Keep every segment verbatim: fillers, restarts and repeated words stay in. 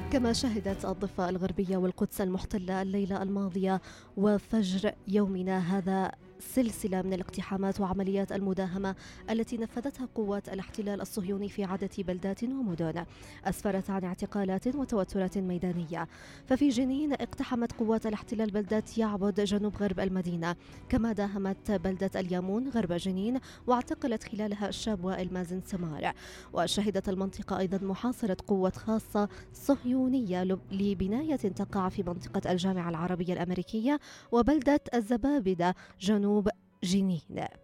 كما شهدت الضفة الغربية والقدس المحتلة الليلة الماضية وفجر يومنا هذا سلسلة من الاقتحامات وعمليات المداهمة التي نفذتها قوات الاحتلال الصهيوني في عدة بلدات ومدن، أسفرت عن اعتقالات وتوترات ميدانية. ففي جنين اقتحمت قوات الاحتلال بلدة يعبد جنوب غرب المدينة، كما داهمت بلدة اليامون غرب جنين واعتقلت خلالها الشاب وائل مازن سمار. وشهدت المنطقة أيضا محاصرة قوة خاصة صهيونية لبناية تقع في منطقة الجامعة العربية الأمريكية وبلدة الزبابدة جنوب جنين.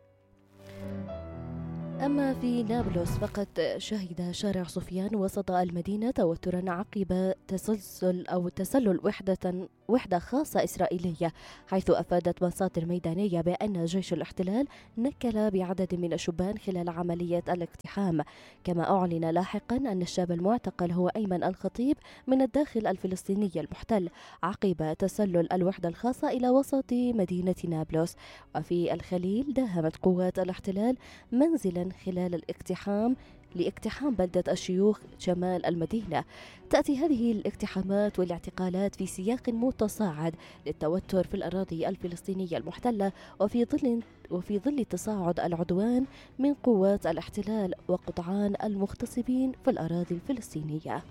أما في نابلس فقد شهد شارع صفيان وسط المدينة توترا عقب تسلسل أو تسلل وحدة وحدة خاصة إسرائيلية، حيث أفادت مصادر ميدانية بأن جيش الاحتلال نكل بعدد من الشبان خلال عملية الاقتحام. كما أعلن لاحقا أن الشاب المعتقل هو أيمن الخطيب من الداخل الفلسطيني المحتل عقب تسلل الوحدة الخاصة إلى وسط مدينة نابلس. وفي الخليل داهمت قوات الاحتلال منزلا خلال الاقتحام لاقتحام بلدة الشيوخ شمال المدينة. تأتي هذه الاقتحامات والاعتقالات في سياق متصاعد للتوتر في الأراضي الفلسطينية المحتلة وفي ظل وفي ظل تصاعد العدوان من قوات الاحتلال وقطعان المغتصبين في الأراضي الفلسطينية.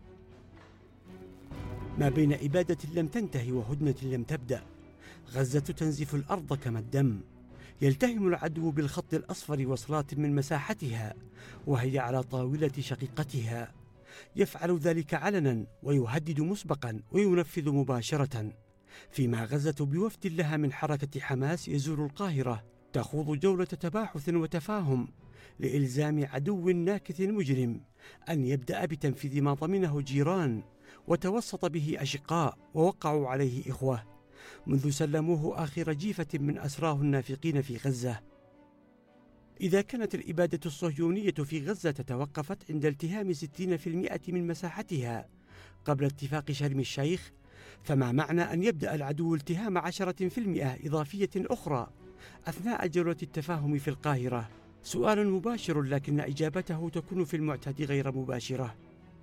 ما بين إبادة لم تنتهي وهدنة لم تبدأ، غزة تنزف الأرض كما الدم. يلتهم العدو بالخط الأصفر وصلات من مساحتها وهي على طاولة شقيقتها، يفعل ذلك علنا ويهدد مسبقا وينفذ مباشرة. فيما غزة بوفد لها من حركة حماس يزور القاهرة تخوض جولة تباحث وتفاهم لإلزام عدو ناكث مجرم أن يبدأ بتنفيذ ما ضمنه جيران وتوسط به أشقاء ووقعوا عليه إخوة منذ سلموه آخر جيفة من أسراه النافقين في غزة. إذا كانت الإبادة الصهيونية في غزة توقفت عند التهام ستين بالمئة من مساحتها قبل اتفاق شرم الشيخ، فما معنى أن يبدأ العدو التهام عشرة بالمئة إضافية أخرى أثناء جولة التفاهم في القاهرة؟ سؤال مباشر لكن إجابته تكون في المعتاد غير مباشرة.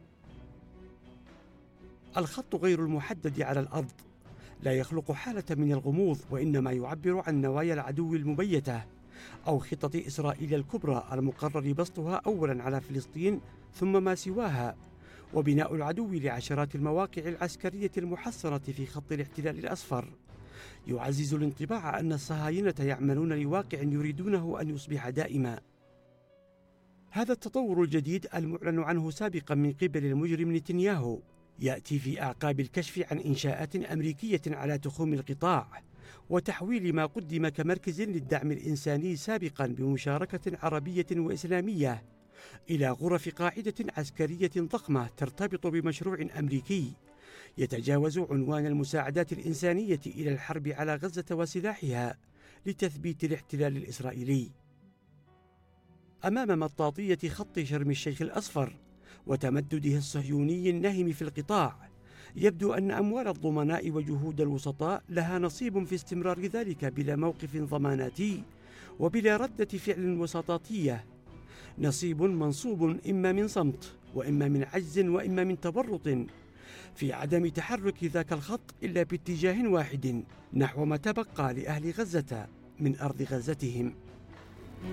الخط غير المحدد على الأرض لا يخلق حالة من الغموض، وإنما يعبر عن نوايا العدو المبيتة أو خطط إسرائيل الكبرى المقرر بسطها أولا على فلسطين ثم ما سواها، وبناء العدو لعشرات المواقع العسكرية المحصنة في خط الاحتلال الأصفر يعزز الانطباع أن الصهاينة يعملون لواقع يريدونه أن يصبح دائما. هذا التطور الجديد المعلن عنه سابقا من قبل المجرم نتنياهو يأتي في أعقاب الكشف عن إنشاءات أمريكية على تخوم القطاع وتحويل ما قدم كمركز للدعم الإنساني سابقا بمشاركة عربية وإسلامية إلى غرف قاعدة عسكرية ضخمة ترتبط بمشروع أمريكي يتجاوز عنوان المساعدات الإنسانية إلى الحرب على غزة وسلاحها لتثبيت الاحتلال الإسرائيلي. أمام مطاطية خط شرم الشيخ الأصفر وتمدده الصهيوني النهم في القطاع، يبدو أن أموال الضمناء وجهود الوسطاء لها نصيب في استمرار ذلك بلا موقف ضماناتي وبلا ردة فعل وسطاتية، نصيب منصوب إما من صمت وإما من عجز وإما من تورط في عدم تحرك ذاك الخط إلا باتجاه واحد نحو ما تبقى لأهل غزة من أرض غزتهم.